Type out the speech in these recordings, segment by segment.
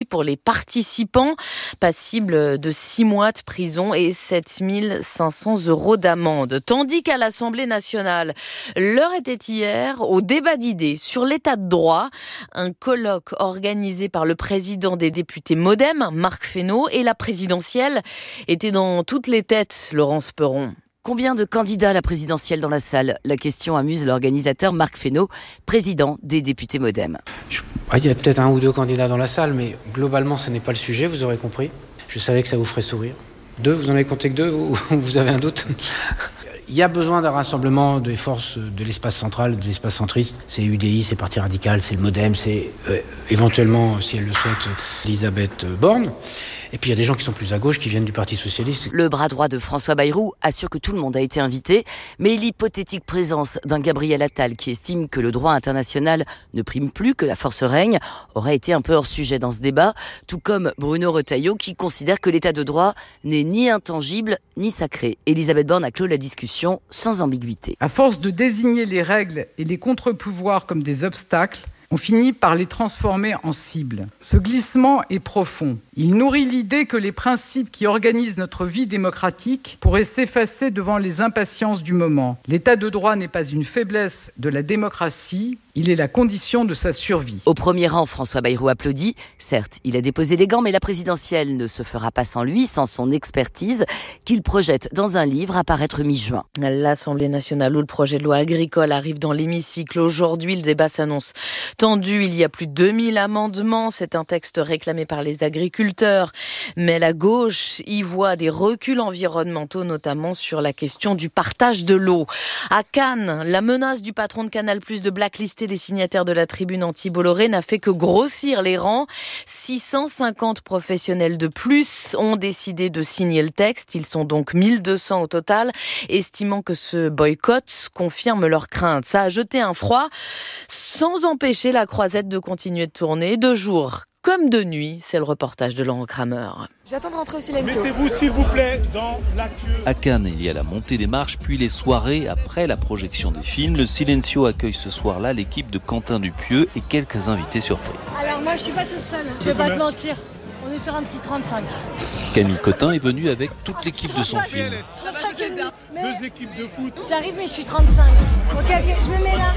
pour les participants, passibles de 6 mois de prison et 7 500 € d'amende. Tandis qu'à l'Assemblée nationale, l'heure était hier au débat d'idées sur l'état de droit. Un colloque organisé par le président des députés MoDem, Marc Fesneau, et la présidentielle était dans toutes les têtes, Laurence Perron. Combien de candidats à la présidentielle dans la salle ? La question amuse l'organisateur Marc Fesneau, président des députés MoDem. Il y a peut-être 1 ou 2 candidats dans la salle, mais globalement, ce n'est pas le sujet, vous aurez compris. Je savais que ça vous ferait sourire. 2, vous en avez compté que 2 ou vous avez un doute ? Il y a besoin d'un rassemblement des forces de l'espace central, de l'espace centriste. C'est UDI, c'est Parti Radical, c'est le MoDem, c'est éventuellement, si elle le souhaite, Elisabeth Borne. Et puis il y a des gens qui sont plus à gauche, qui viennent du Parti Socialiste. Le bras droit de François Bayrou assure que tout le monde a été invité, mais l'hypothétique présence d'un Gabriel Attal qui estime que le droit international ne prime plus, que la force règne, aurait été un peu hors sujet dans ce débat, tout comme Bruno Retailleau qui considère que l'état de droit n'est ni intangible ni sacré. Elisabeth Borne a clos la discussion sans ambiguïté. À force de désigner les règles et les contre-pouvoirs comme des obstacles, on finit par les transformer en cibles. Ce glissement est profond. Il nourrit l'idée que les principes qui organisent notre vie démocratique pourraient s'effacer devant les impatiences du moment. L'état de droit n'est pas une faiblesse de la démocratie, il est la condition de sa survie. Au premier rang, François Bayrou applaudit. Certes, il a déposé les gants, mais la présidentielle ne se fera pas sans lui, sans son expertise, qu'il projette dans un livre à paraître mi-juin. L'Assemblée nationale où le projet de loi agricole arrive dans l'hémicycle. Aujourd'hui, le débat s'annonce tendu. Il y a plus de 2000 amendements. C'est un texte réclamé par les agriculteurs. Mais la gauche y voit des reculs environnementaux, notamment sur la question du partage de l'eau. À Cannes, la menace du patron de Canal+ de blacklister les signataires de la tribune anti-Bolloré n'a fait que grossir les rangs. 650 professionnels de plus ont décidé de signer le texte. Ils sont donc 1200 au total, estimant que ce boycott confirme leurs craintes. Ça a jeté un froid sans empêcher la croisette de continuer de tourner. De jour comme de nuit, c'est le reportage de Laurent Kramer. J'attends de rentrer au Silencio. Mettez-vous s'il vous plaît dans la queue. À Cannes, il y a la montée des marches, puis les soirées après la projection des films. Le Silencio accueille ce soir-là l'équipe de Quentin Dupieux et quelques invités surprises. Alors moi je suis pas toute seule, je vais pas te mentir. On est sur un petit 35. Camille Cotin est venue avec toute l'équipe de son film. 2 équipes de foot. J'arrive mais je suis 35. Ok, je me mets là.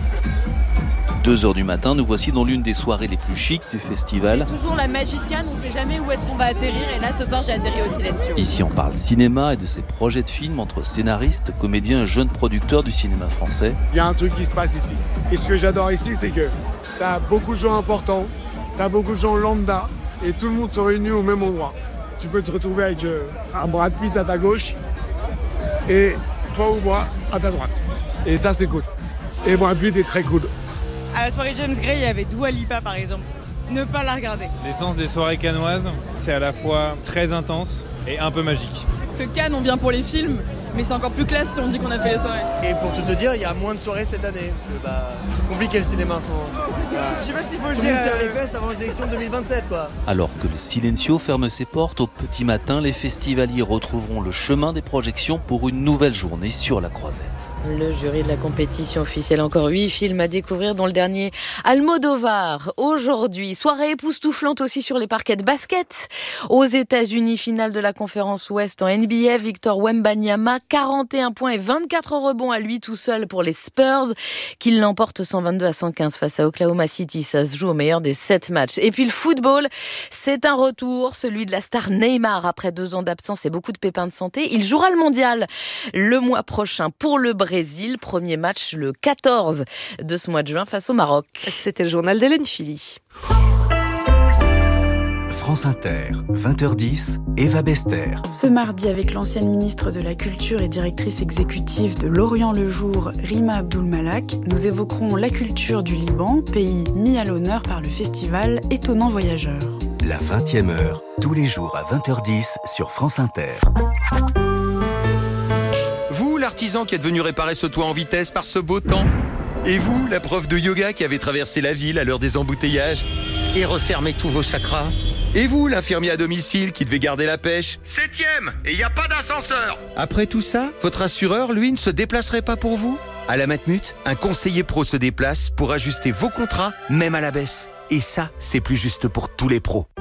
2h du matin, nous voici dans l'une des soirées les plus chics du festival. C'est toujours la magie de Cannes, on ne sait jamais où est-ce qu'on va atterrir et là ce soir j'ai atterri au Silencio. Ici on parle cinéma et de ses projets de films entre scénaristes, comédiens et jeunes producteurs du cinéma français. Il y a un truc qui se passe ici. Et ce que j'adore ici, c'est que t'as beaucoup de gens importants, t'as beaucoup de gens lambda et tout le monde se réunit au même endroit. Tu peux te retrouver avec un Brad Pitt à ta gauche et toi ou moi à ta droite. Et ça c'est cool. Et Brad Pitt est très cool. À la soirée James Gray, il y avait Dua Lipa par exemple. Ne pas la regarder. L'essence des soirées cannoises, c'est à la fois très intense et un peu magique. Ce Cannes, on vient pour les films, mais c'est encore plus classe si on dit qu'on a fait les soirées. Et pour tout te dire, il y a moins de soirées cette année. Parce que compliqué le cinéma en ce moment. Je sais pas s'il faut le dire. Tout le monde tire les fesses avant les élections de 2027 quoi. Alors que le Silencio ferme ses portes au petit matin, les festivaliers retrouveront le chemin des projections pour une nouvelle journée sur la Croisette. Le jury de la compétition officielle, encore 8 films à découvrir, dont le dernier Almodovar. Aujourd'hui, soirée époustouflante aussi sur les parquets de basket. Aux États-Unis, finale de la conférence Ouest en NBA, Victor Wembanyama, 41 points et 24 rebonds à lui tout seul pour les Spurs, qui l'emportent 122-115 face à Oklahoma City. Ça se joue au meilleur des 7 matchs. Et puis le football, c'est un retour, celui de la star Neymar. Après 2 ans d'absence et beaucoup de pépins de santé, il jouera le mondial le mois prochain pour le Brésil. Premier match le 14 de ce mois de juin face au Maroc. C'était le journal d'Hélène Philly. France Inter, 20h10, Eva Bester. Ce mardi, avec l'ancienne ministre de la Culture et directrice exécutive de L'Orient le Jour, Rima Abdul Malak, nous évoquerons la culture du Liban, pays mis à l'honneur par le festival Étonnant Voyageur. La 20e heure, tous les jours à 20h10 sur France Inter. Vous, l'artisan qui êtes venu réparer ce toit en vitesse par ce beau temps. Et vous, la prof de yoga qui avez traversé la ville à l'heure des embouteillages et refermé tous vos chakras. Et vous, l'infirmier à domicile qui devait garder la pêche. 7e, et il n'y a pas d'ascenseur. Après tout ça, votre assureur, lui, ne se déplacerait pas pour vous ? À la Matmut, un conseiller pro se déplace pour ajuster vos contrats, même à la baisse. Et ça, c'est plus juste pour tous les pros.